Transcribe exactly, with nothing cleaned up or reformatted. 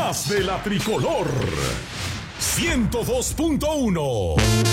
más de la tricolor. ciento dos punto uno